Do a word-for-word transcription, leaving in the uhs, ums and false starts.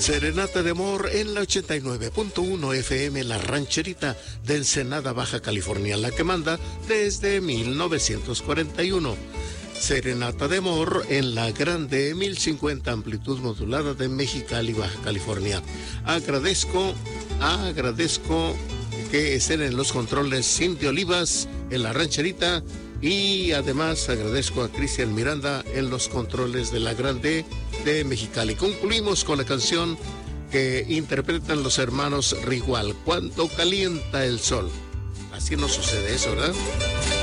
Serenata de Amor en la ochenta y nueve punto uno F M, La Rancherita de Ensenada, Baja California, la que manda desde mil novecientos cuarenta y uno. Serenata de Amor en la Grande mil cincuenta, amplitud modulada de Mexicali, Baja California. Agradezco, agradezco que estén en los controles Cindy Olivas en La Rancherita, y además agradezco a Cristian Miranda en los controles de La Grande de Mexicali. Concluimos con la canción que interpretan los hermanos Rigual, Cuando calienta el sol. Así no sucede eso, ¿verdad?